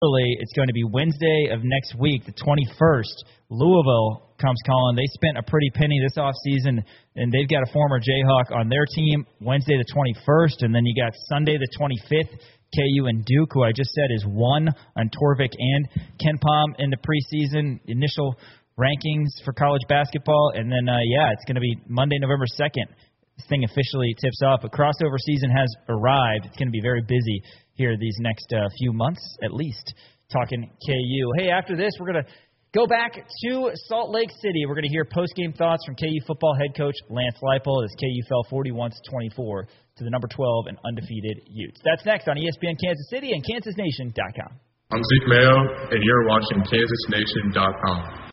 It's going to be Wednesday of next week, the 21st. Louisville comes calling. They spent a pretty penny this offseason, and they've got a former Jayhawk on their team Wednesday the 21st, and then you got Sunday the 25th, KU and Duke, who I just said is one on Torvik and KenPom in the preseason initial rankings for college basketball. And then, it's going to be Monday, November 2nd. This thing officially tips off. But crossover season has arrived. It's going to be very busy here these next few months, at least, talking KU. Hey, after this, we're going to go back to Salt Lake City. We're going to hear post-game thoughts from KU football head coach Lance Leipold as KU fell 41-24 to the number 12 and undefeated Utes. That's next on ESPN Kansas City and KansasNation.com. I'm Zeke Mayo, and you're watching KansasNation.com.